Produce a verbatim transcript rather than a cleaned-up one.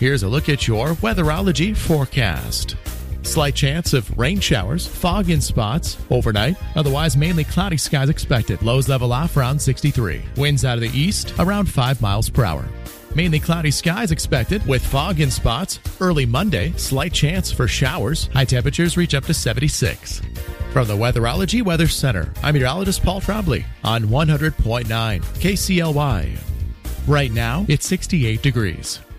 Here's a look at your Weatherology forecast. Slight chance of rain showers, fog in spots overnight. Otherwise, mainly cloudy skies expected. Lows level off around sixty-three. Winds out of the east around five miles per hour. Mainly cloudy skies expected with fog in spots. Early Monday, slight chance for showers. High temperatures reach up to seventy-six. From the Weatherology Weather Center, I'm meteorologist Paul Trombley on one hundred point nine K C L Y. Right now, it's sixty-eight degrees.